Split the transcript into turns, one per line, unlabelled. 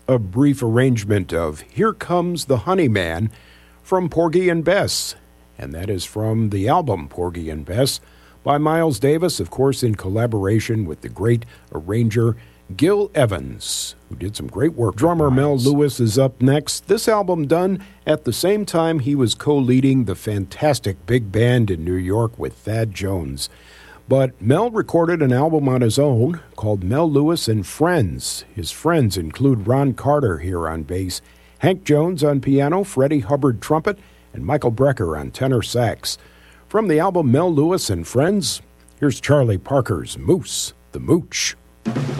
a brief arrangement of Here Comes the Honey Man from Porgy and Bess, and that is from the album Porgy and Bess by Miles Davis, of course, in collaboration with the great arranger Gil Evans, who did some great work. Drummer Mel Lewis is up next. This album done at the same time he was co-leading the fantastic big band in New York with Thad Jones. But Mel recorded an album on his own called Mel Lewis and Friends. His friends include Ron Carter here on bass, Hank Jones on piano, Freddie Hubbard trumpet, and Michael Brecker on tenor sax. From the album Mel Lewis and Friends, here's Charlie Parker's Moose the Mooch.